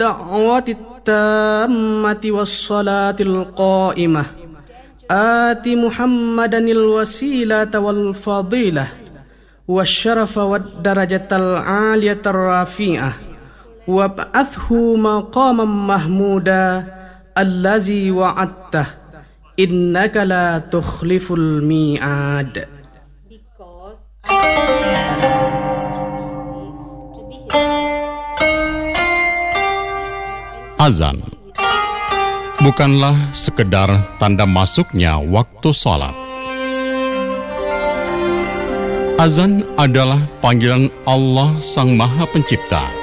الدعوة التامة والصلاة القائمة آت محمدا الوسيلة والفضيلة والشرف والدرجة العالية الرفيعة وابعثه مقاما محمودا الذي وعدته إنك لا تخلف الميعاد. Azan bukanlah sekedar tanda masuknya waktu sholat. Azan adalah panggilan Allah Sang Maha Pencipta